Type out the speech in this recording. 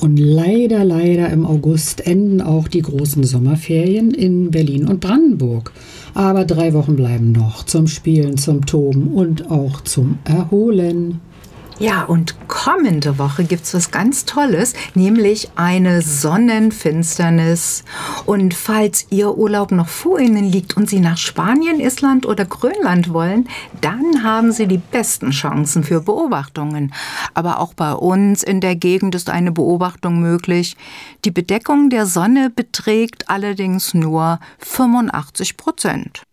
Und leider, leider im August enden auch die großen Sommerferien in Berlin und Brandenburg. Aber 3 Wochen bleiben noch zum Spielen, zum Toben und auch zum Erholen. Ja, und kommende Woche gibt's was ganz Tolles, nämlich eine Sonnenfinsternis. Und falls Ihr Urlaub noch vor Ihnen liegt und Sie nach Spanien, Island oder Grönland wollen, dann haben Sie die besten Chancen für Beobachtungen. Aber auch bei uns in der Gegend ist eine Beobachtung möglich. Die Bedeckung der Sonne beträgt allerdings nur 85%.